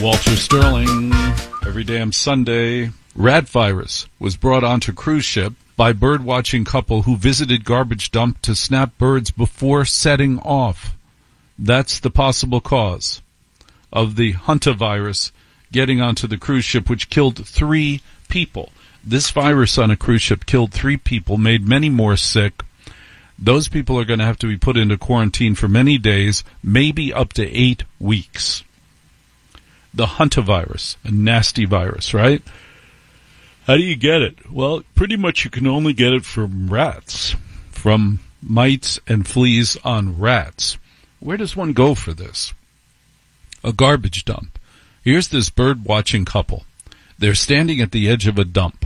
Walter Sterling, every damn Sunday. Rat virus was brought onto cruise ship by bird-watching couple who visited garbage dump to snap birds before setting off. That's the possible cause of the hantavirus getting onto the cruise ship, which killed 3 people. This virus on a cruise ship killed 3 people, made many more sick. Those people are going to have to be put into quarantine for many days, maybe up to 8 weeks. The hantavirus, a nasty virus, right? How do you get it? Well, pretty much you can only get it from rats, from mites and fleas on rats. Where does one go for this? A garbage dump. Here's this bird-watching couple. They're standing at the edge of a dump.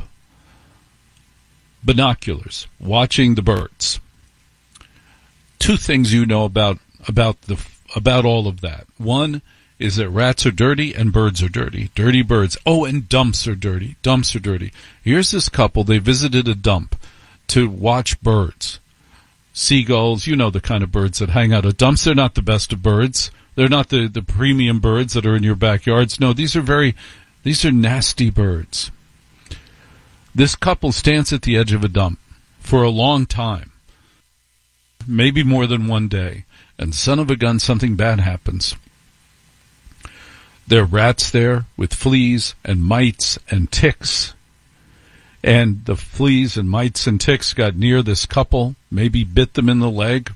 Binoculars, watching the birds. 2 things you know about all of that. One is that rats are dirty and birds are dirty. Dirty birds. Oh, and dumps are dirty. Dumps are dirty. Here's this couple. They visited a dump to watch birds. Seagulls, you know the kind of birds that hang out at dumps. They're not the best of birds. They're not the premium birds that are in your backyards. No, these are nasty birds. This couple stands at the edge of a dump for a long time, maybe more than one day, and son of a gun, something bad happens. There are rats there with fleas and mites and ticks, and the fleas and mites and ticks got near this couple, maybe bit them in the leg,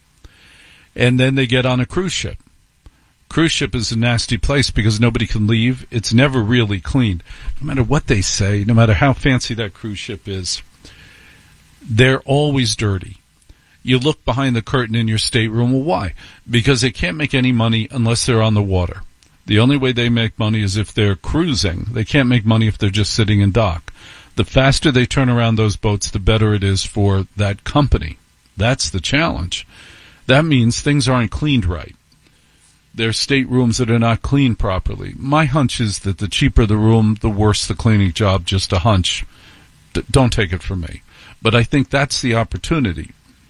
and then they get on a cruise ship. Cruise ship is a nasty place because nobody can leave. It's never really cleaned. No matter what they say, no matter how fancy that cruise ship is, they're always dirty. You look behind the curtain in your stateroom. Well, why? Because they can't make any money unless they're on the water. The only way they make money is if they're cruising. They can't make money if they're just sitting in dock. The faster they turn around those boats, the better it is for that company. That's the challenge. That means things aren't cleaned right. There are staterooms that are not cleaned properly. My hunch is that the cheaper the room, the worse the cleaning job, just a hunch. Don't take it from me. But I think that's the opportunity.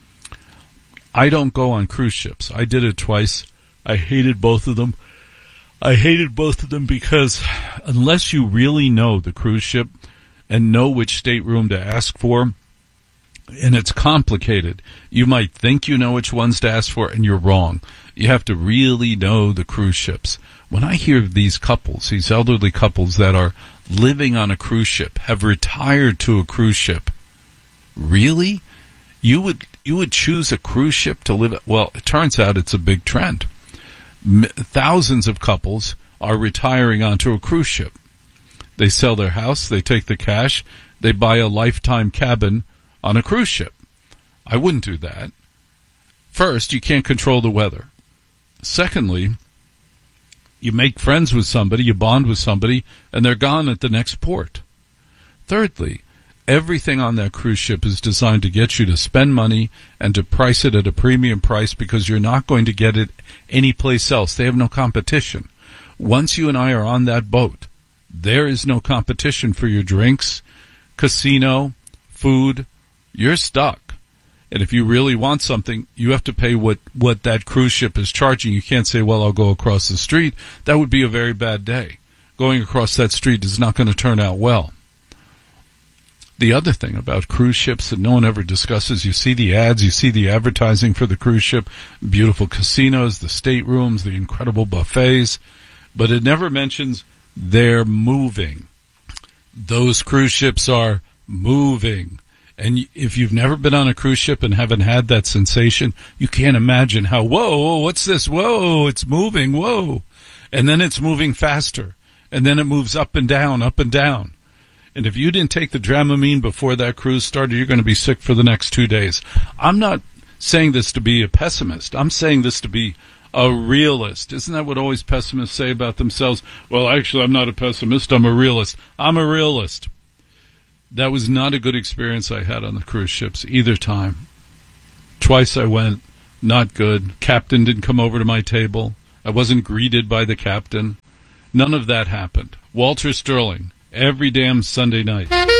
I don't go on cruise ships. I did it twice. I hated both of them. I hated both of them because unless you really know the cruise ship and know which stateroom to ask for, and it's complicated, you might think you know which ones to ask for, and you're wrong. You have to really know the cruise ships. When I hear of these couples, these elderly couples that are living on a cruise ship, have retired to a cruise ship, really? You would choose a cruise ship to live at? Well, it turns out it's a big trend. Thousands of couples are retiring onto a cruise ship. They sell their house, they take the cash, they buy a lifetime cabin on a cruise ship. I wouldn't do that. First, you can't control the weather. Secondly, you make friends with somebody, you bond with somebody, and they're gone at the next port. Thirdly, everything on that cruise ship is designed to get you to spend money and to price it at a premium price because you're not going to get it anyplace else. They have no competition. Once you and I are on that boat, there is no competition for your drinks, casino, food. You're stuck. And if you really want something, you have to pay what that cruise ship is charging. You can't say, well, I'll go across the street. That would be a very bad day. Going across that street is not going to turn out well. The other thing about cruise ships that no one ever discusses, you see the ads, you see the advertising for the cruise ship, beautiful casinos, the staterooms, the incredible buffets, but it never mentions they're moving. Those cruise ships are moving. And if you've never been on a cruise ship and haven't had that sensation, you can't imagine how, whoa, what's this? Whoa, it's moving, whoa. And then it's moving faster. And then it moves up and down, up and down. And if you didn't take the Dramamine before that cruise started, you're going to be sick for the next 2 days. I'm not saying this to be a pessimist. I'm saying this to be a realist. Isn't that what always pessimists say about themselves? Well, actually, I'm not a pessimist. I'm a realist. I'm a realist. That was not a good experience I had on the cruise ships either time. Twice I went, not good. Captain didn't come over to my table. I wasn't greeted by the captain. None of that happened. Walter Sterling, every damn Sunday night.